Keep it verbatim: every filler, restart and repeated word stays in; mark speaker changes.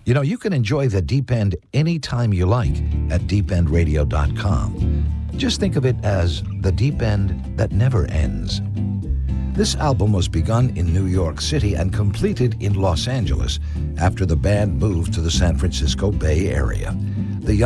Speaker 1: You know, you can enjoy the Deep End anytime you like at deep end radio dot com. Just think of it as the deep end that never ends. This album was begun in New York City and completed in Los Angeles after the band moved to the San Francisco Bay Area.